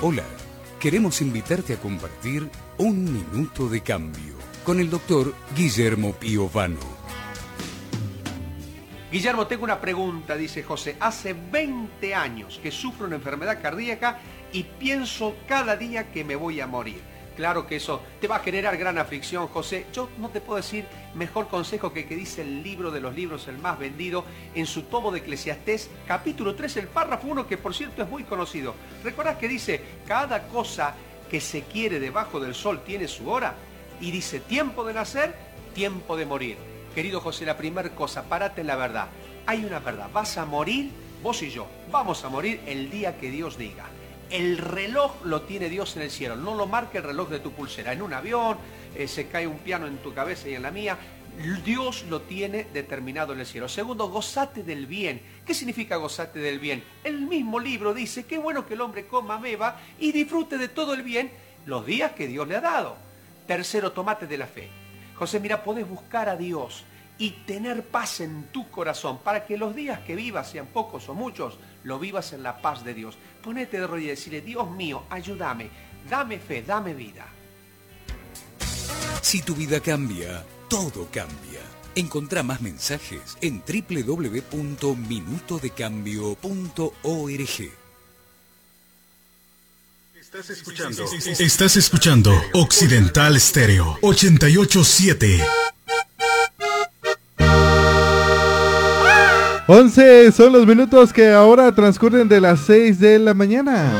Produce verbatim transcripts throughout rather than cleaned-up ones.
Hola, queremos invitarte a compartir Un Minuto de Cambio con el doctor Guillermo Piovano. Guillermo, tengo una pregunta, dice José. Hace veinte años que sufro una enfermedad cardíaca y pienso cada día que me voy a morir. Claro que eso te va a generar gran aflicción, José. Yo no te puedo decir mejor consejo que que dice el libro de los libros, el más vendido, en su tomo de Eclesiastés, capítulo tres, el párrafo uno, que por cierto es muy conocido. ¿Recordás que dice, cada cosa que se quiere debajo del sol tiene su hora? Y dice, tiempo de nacer, tiempo de morir. Querido José, la primera cosa, párate en la verdad. Hay una verdad, vas a morir, vos y yo, vamos a morir el día que Dios diga. El reloj lo tiene Dios en el cielo, no lo marca el reloj de tu pulsera. En un avión, eh, se cae un piano en tu cabeza y en la mía. Dios lo tiene determinado en el cielo. Segundo, gozate del bien. ¿Qué significa gozate del bien? El mismo libro dice, qué bueno que el hombre coma, beba y disfrute de todo el bien los días que Dios le ha dado. Tercero, tomate de la fe. José, mira, podés buscar a Dios y tener paz en tu corazón para que los días que vivas, sean pocos o muchos, lo vivas en la paz de Dios. Ponete de rodillas y decirle, Dios mío, ayúdame, dame fe, dame vida. Si tu vida cambia, todo cambia. Encontrá más mensajes en doble u doble u doble u punto minuto de cambio punto org. Estás escuchando, estás escuchando Occidental Stereo ochenta y ocho punto siete. once son los minutos que ahora transcurren de las seis de la mañana.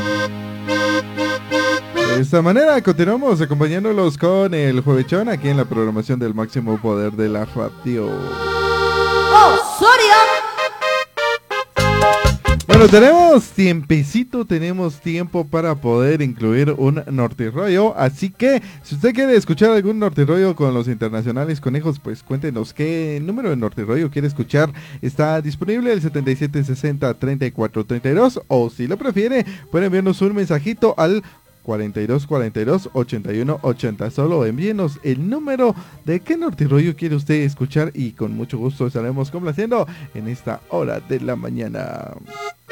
De esta manera continuamos acompañándolos con el Juevechón aquí en la programación del máximo poder de la radio. ¡Osorio! Bueno, tenemos tiempecito, tenemos tiempo para poder incluir un nortirollo, así que si usted quiere escuchar algún nortirollo con los internacionales conejos, pues cuéntenos qué número de nortirollo quiere escuchar. Está disponible el setenta y siete sesenta treinta y cuatro treinta y dos, o si lo prefiere, pueden enviarnos un mensajito al cuarenta y dos cuarenta y dos ochenta y uno ochenta. Solo envíenos el número de qué nortirollo quiere usted escuchar y con mucho gusto estaremos complaciendo en esta hora de la mañana.